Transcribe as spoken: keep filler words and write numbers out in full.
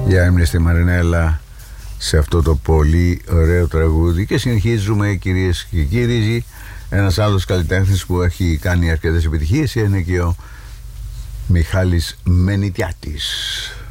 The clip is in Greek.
Για έμεινε στη Μαρινέλα σε αυτό το πολύ ωραίο τραγούδι. Και συνεχίζουμε, κυρίες και κύριοι. Ένας άλλος καλλιτέχνης που έχει κάνει αρκετές επιτυχίες είναι και ο Μιχάλης Μενιτιάτης.